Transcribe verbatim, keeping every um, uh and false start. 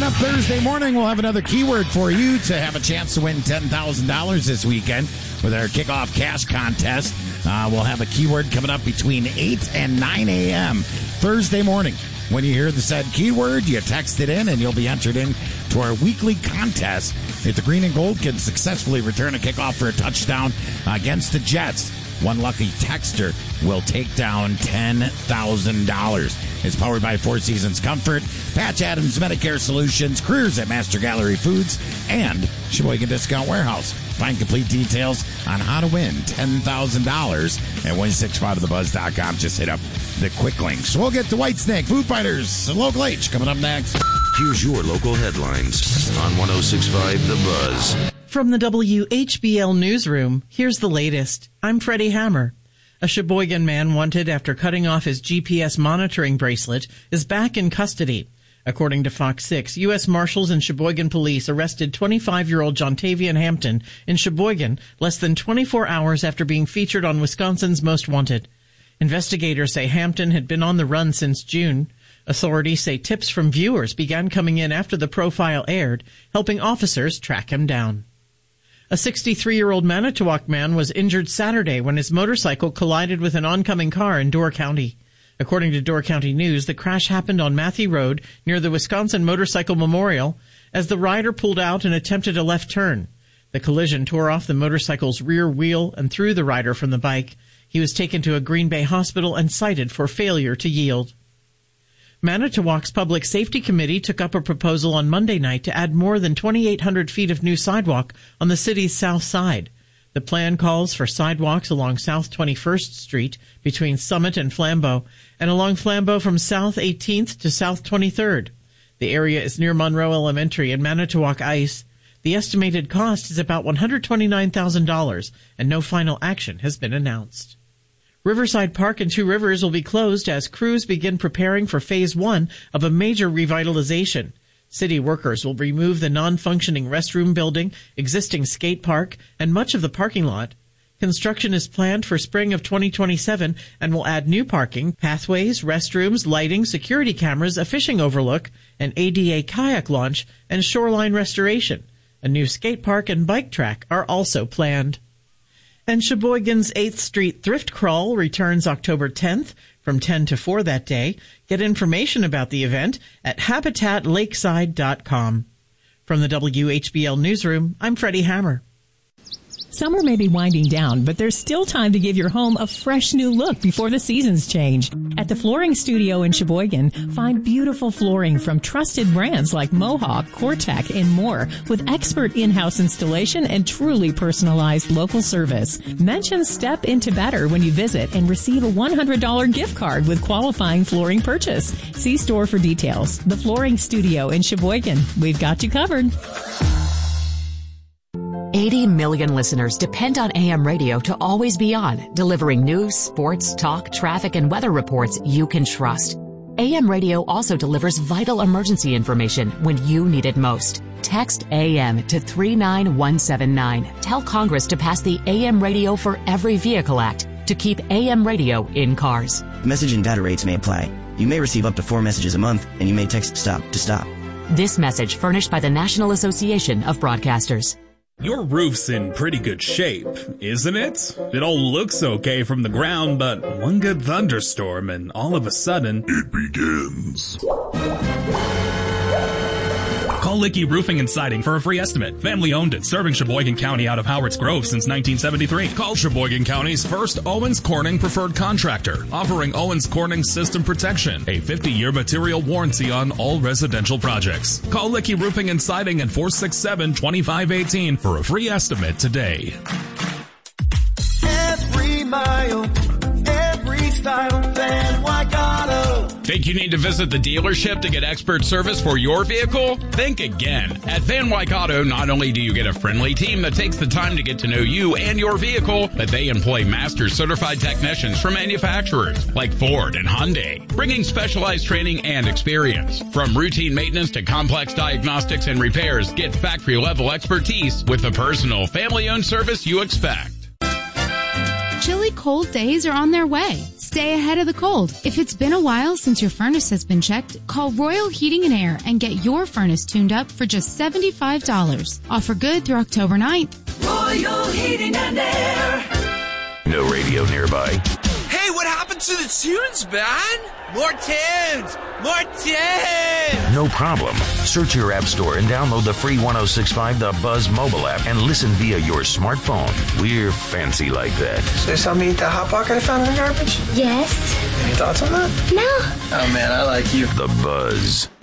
Coming up Thursday morning, we'll have another keyword for you to have a chance to win ten thousand dollars this weekend with our kickoff cash contest. Uh, we'll have a keyword coming up between eight and nine a.m. Thursday morning. When you hear the said keyword, you text it in and you'll be entered in to our weekly contest. If the Green and Gold can successfully return a kickoff for a touchdown against the Jets, one lucky texter will take down ten thousand dollars. It's powered by Four Seasons Comfort, Patch Adams Medicare Solutions, careers at Master Gallery Foods, and Sheboygan Discount Warehouse. Find complete details on how to win ten thousand dollars at one six five the buzz dot com. Just hit up the quick links. We'll get to Whitesnake, Foo Fighters, and Local H coming up next. Here's your local headlines on one oh six point five The Buzz. From the W H B L Newsroom, here's the latest. I'm Freddie Hammer. A Sheboygan man wanted after cutting off his G P S monitoring bracelet is back in custody. According to Fox six, U S Marshals and Sheboygan Police arrested twenty-five-year-old Jontavian Hampton in Sheboygan less than twenty-four hours after being featured on Wisconsin's Most Wanted. Investigators say Hampton had been on the run since June. Authorities say tips from viewers began coming in after the profile aired, helping officers track him down. A sixty-three-year-old Manitowoc man was injured Saturday when his motorcycle collided with an oncoming car in Door County. According to Door County News, the crash happened on Matthew Road near the Wisconsin Motorcycle Memorial as the rider pulled out and attempted a left turn. The collision tore off the motorcycle's rear wheel and threw the rider from the bike. He was taken to a Green Bay hospital and cited for failure to yield. Manitowoc's Public Safety Committee took up a proposal on Monday night to add more than twenty-eight hundred feet of new sidewalk on the city's south side. The plan calls for sidewalks along South twenty-first Street between Summit and Flambeau, and along Flambeau from South eighteenth to South twenty-third. The area is near Monroe Elementary and Manitowoc Ice. The estimated cost is about one hundred twenty-nine thousand dollars, and no final action has been announced. Riverside Park in Two Rivers will be closed as crews begin preparing for phase one of a major revitalization. City workers will remove the non-functioning restroom building, existing skate park, and much of the parking lot. Construction is planned for spring of twenty twenty-seven and will add new parking, pathways, restrooms, lighting, security cameras, a fishing overlook, an A D A kayak launch, and shoreline restoration. A new skate park and bike track are also planned. And Sheboygan's eighth Street Thrift Crawl returns October tenth from ten to four that day. Get information about the event at habitat lakeside dot com. From the W H B L Newsroom, I'm Freddie Hammer. Summer may be winding down, but there's still time to give your home a fresh new look before the seasons change. At the Flooring Studio in Sheboygan, find beautiful flooring from trusted brands like Mohawk, Cortec, and more, with expert in-house installation and truly personalized local service. Mention Step Into Better when you visit and receive a one hundred dollars gift card with qualifying flooring purchase. See store for details. The Flooring Studio in Sheboygan. We've got you covered. eighty million listeners depend on A M radio to always be on, delivering news, sports, talk, traffic, and weather reports you can trust. A M radio also delivers vital emergency information when you need it most. Text A M to three nine one seven nine. Tell Congress to pass the A M Radio for Every Vehicle Act to keep A M radio in cars. Message and data rates may apply. You may receive up to four messages a month, and you may text STOP to stop. This message furnished by the National Association of Broadcasters. Your roof's in pretty good shape, isn't it? It all looks okay from the ground, but one good thunderstorm and all of a sudden, it begins. Call Licky Roofing and Siding for a free estimate. Family owned and serving Sheboygan County out of Howards Grove since nineteen seventy-three. Call Sheboygan County's first Owens Corning preferred contractor, offering Owens Corning System Protection, a fifty-year material warranty on all residential projects. Call Licky Roofing and Siding at four six seven, two five one eight for a free estimate today. Every mile, every style, Van Wyck Auto. Think you need to visit the dealership to get expert service for your vehicle? Think again. At Van Wyck Auto, not only do you get a friendly team that takes the time to get to know you and your vehicle, but they employ master certified technicians from manufacturers like Ford and Hyundai, bringing specialized training and experience. From routine maintenance to complex diagnostics and repairs, get factory-level expertise with the personal, family-owned service you expect. Chilly cold days are on their way. Stay ahead of the cold. If it's been a while since your furnace has been checked, call Royal Heating and Air and get your furnace tuned up for just seventy-five dollars. Offer good through October ninth. Royal Heating and Air. No radio nearby. Hey, what happened to the tunes, man? More tunes! More tunes! No problem. Search your app store and download the free one oh six point five The Buzz mobile app and listen via your smartphone. We're fancy like that. So you're telling me eat that Hot Pocket I found in the garbage? Yes. Any thoughts on that? No. Oh, man, I like you. The Buzz.